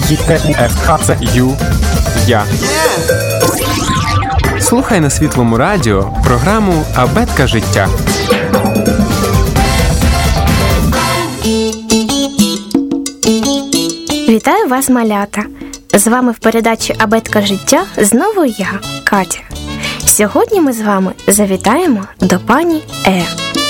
ю я. Слухай на Світлому радіо програму «Абетка життя». Вітаю вас, малята! З вами в передачі «Абетка життя» знову я, Катя. Сьогодні ми з вами завітаємо до пані Е.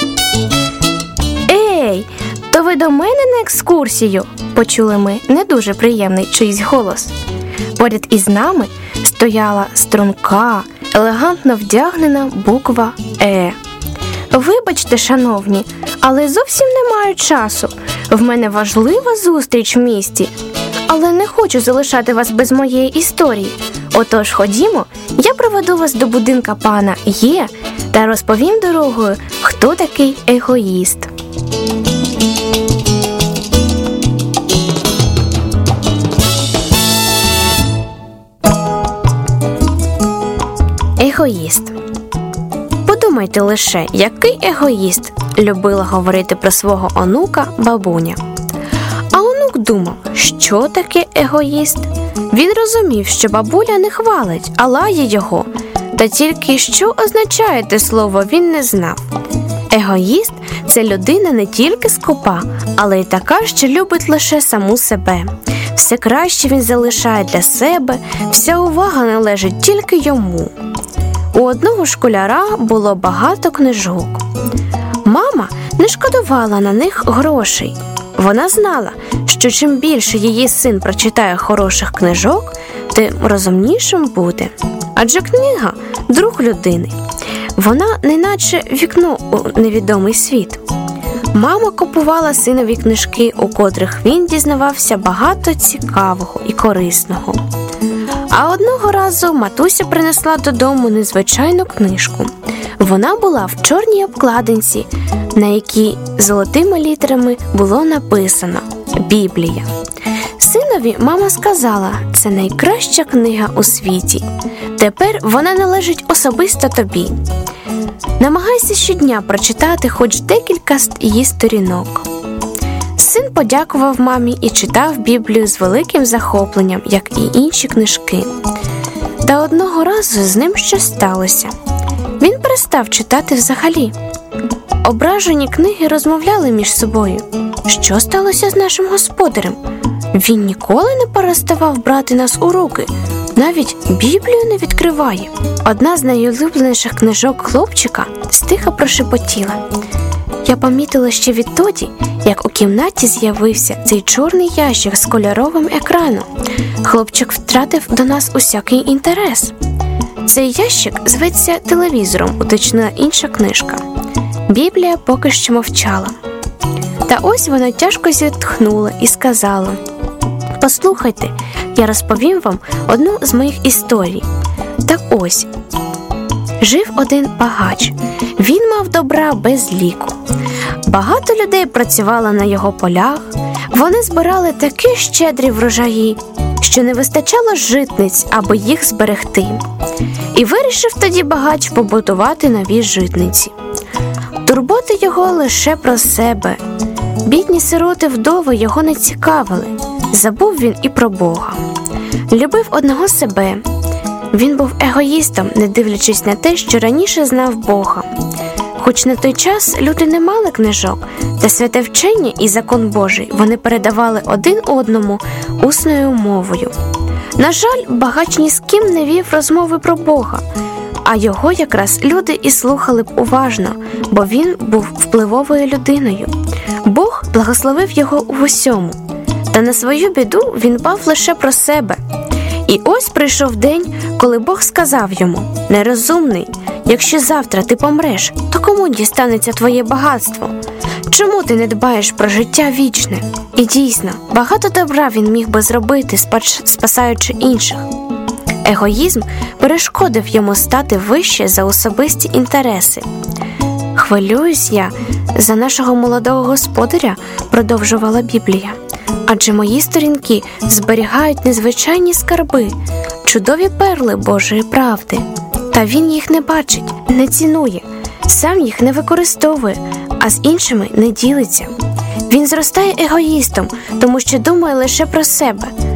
Ей, то ви до мене на екскурсію? Почули ми не дуже приємний чийсь голос. Поряд із нами стояла струнка, елегантно вдягнена буква Е. Вибачте, шановні, але зовсім не маю часу. В мене важлива зустріч в місті. Але не хочу залишати вас без моєї історії. Отож, ходімо, я проведу вас до будинка пана Є та розповім дорогою, хто такий егоїст. Егоїст. Подумайте лише, який егоїст, любила говорити про свого онука бабуня. А онук думав, що таке егоїст? Він розумів, що бабуля не хвалить, а лає його. Та тільки що означає те слово, він не знав. Егоїст – це людина не тільки скупа, але й така, що любить лише саму себе. Все краще він залишає для себе, вся увага належить тільки йому. У одного школяра було багато книжок. Мама не шкодувала на них грошей. Вона знала, що чим більше її син прочитає хороших книжок, тим розумнішим буде. Адже книга – друг людини. Вона неначе вікно у невідомий світ. Мама купувала синові книжки, у котрих він дізнавався багато цікавого і корисного. А одного разу матуся принесла додому незвичайну книжку. Вона була в чорній обкладинці, на якій золотими літерами було написано «Біблія». Синові мама сказала, це найкраща книга у світі. Тепер вона належить особисто тобі. Намагайся щодня прочитати хоч декілька її сторінок. Син подякував мамі і читав Біблію з великим захопленням, як і інші книжки. Та одного разу з ним щось сталося. Він перестав читати взагалі. Ображені книги розмовляли між собою. Що сталося з нашим господарем? Він ніколи не переставав брати нас у руки. Навіть Біблію не відкриває. Одна з найулюбленіших книжок хлопчика стиха прошепотіла. Я помітила ще відтоді, як у кімнаті з'явився цей чорний ящик з кольоровим екраном. Хлопчик втратив до нас усякий інтерес. Цей ящик зветься телевізором, уточнила інша книжка. Біблія поки що мовчала. Та ось вона тяжко зітхнула і сказала: «Послухайте, я розповім вам одну з моїх історій. Так ось, жив один багач. Він мав добра без ліку. Багато людей працювало на його полях. Вони збирали такі щедрі врожаї, що не вистачало житниць, аби їх зберегти. І вирішив тоді багач побудувати нові житниці. Турботи його лише про себе. Бідні сироти-вдови його не цікавили. Забув він і про Бога. Любив одного себе. Він був егоїстом, не дивлячись на те, що раніше знав Бога. Хоч на той час люди не мали книжок, та святе вчення і закон Божий вони передавали один одному усною мовою. На жаль, багач ні з ким не вів розмови про Бога, а його якраз люди і слухали б уважно, бо він був впливовою людиною. Бог благословив його у усьому, та на свою біду він дбав лише про себе. І ось прийшов день, коли Бог сказав йому: «Нерозумний, якщо завтра ти помреш, то кому дістанеться твоє багатство? Чому ти не дбаєш про життя вічне?» І дійсно, багато добра він міг би зробити, спасаючи інших. Егоїзм перешкодив йому стати вище за особисті інтереси. «Хвилююсь я за нашого молодого господаря», – продовжувала Біблія. «Адже мої сторінки зберігають незвичайні скарби, чудові перли Божої правди. Та він їх не бачить, не цінує, сам їх не використовує, а з іншими не ділиться. Він зростає егоїстом, тому що думає лише про себе,